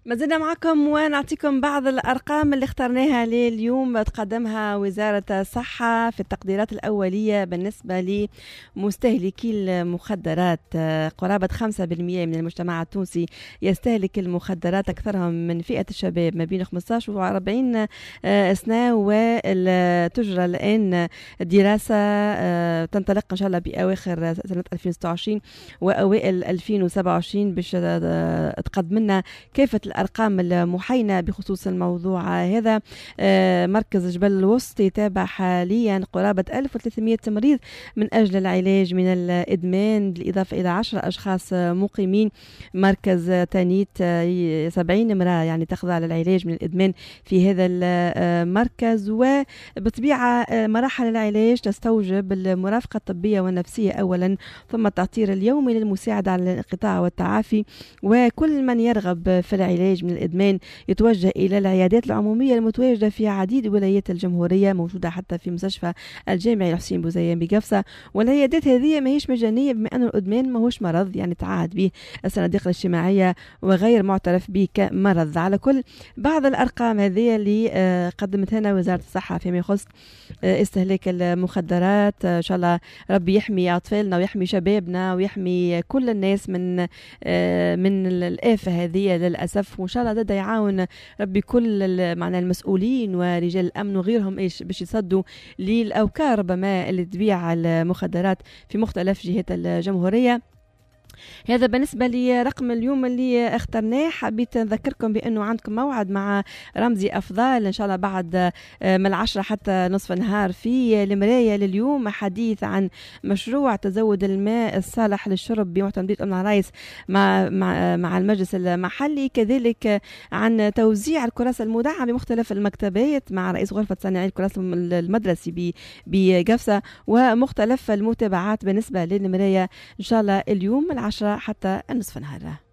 ما زلنا معكم ونعطيكم بعض الأرقام اللي اخترناها لليوم تقدمها وزارة الصحة في التقديرات الأولية بالنسبة لمستهلكي المخدرات. قرابة 5% من المجتمع التونسي يستهلك المخدرات، أكثرهم من فئة الشباب ما بين 15 و 40 سنة. وتجرى الآن دراسة تنطلق إن شاء الله بأواخر سنة 2026 وأوائل 2027 باش تقدم لنا كافة الأرقام المحينة بخصوص الموضوع هذا. مركز جبل الوسط يتابع حاليا قرابة 1300 مريض من أجل العلاج من الإدمان، بالإضافة إلى 10 أشخاص مقيمين. مركز تانيت 70 امرأة يعني تخضع للعلاج من الإدمان في هذا المركز. وبطبيعة مراحل العلاج تستوجب المرافقة الطبية والنفسية أولا، ثم التعطير اليومي للمساعدة على الانقطاع والتعافي. وكل من يرغب في العلاج من الإدمان يتوجه إلى العيادات العمومية المتواجدة في عديد ولايات الجمهورية، موجودة حتى في مستشفى الجامعي الحسين بوزيان بقفصة. والعيادات هذه ما هيش مجانية، بما أن الإدمان ما هوش مرض يعني تعهد به الصناديق الاجتماعية وغير معترف به كمرض. على كل بعض الأرقام هذه اللي قدمتها لنا وزارة الصحة فيما يخص استهلاك المخدرات. إن شاء الله ربي يحمي أطفالنا ويحمي شبابنا ويحمي كل الناس من الآفة هذه للأسف. وإن شاء الله ده يعاون ربي كل معنى المسؤولين ورجال الأمن وغيرهم باش يصدوا للأوكار ربما اللي تبيع المخدرات في مختلف جهات الجمهورية. هذا بالنسبة لرقم اليوم اللي اخترناه. حبيت نذكركم بأنه عندكم موعد مع رمزي أفضل إن شاء الله بعد من 10 حتى نصف النهار في المراية لليوم، حديث عن مشروع تزود الماء الصالح للشرب بمعتمدية أم العرايس مع المجلس المحلي، كذلك عن توزيع الكراسة المدعمة بمختلف المكتبات مع رئيس غرفة صانعي الكراسة المدرسي بقفصة، ومختلف المتابعات بالنسبة للمراية إن شاء الله اليوم من 10 حتى النصف نهار.